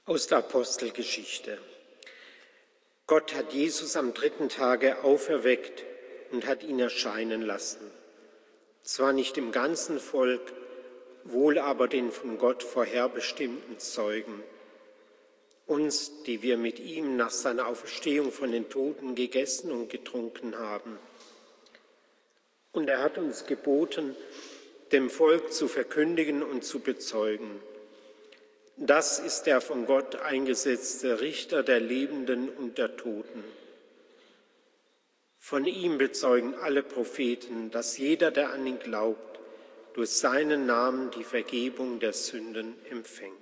Aus der Apostelgeschichte. Gott hat Jesus am 3. Tage auferweckt und hat ihn erscheinen lassen. Zwar nicht dem ganzen Volk, wohl aber den von Gott vorherbestimmten Zeugen. Uns, die wir mit ihm nach seiner Auferstehung von den Toten gegessen und getrunken haben. Und er hat uns geboten, dem Volk zu verkündigen und zu bezeugen. Das ist der von Gott eingesetzte Richter der Lebenden und der Toten. Von ihm bezeugen alle Propheten, dass jeder, der an ihn glaubt, durch seinen Namen die Vergebung der Sünden empfängt.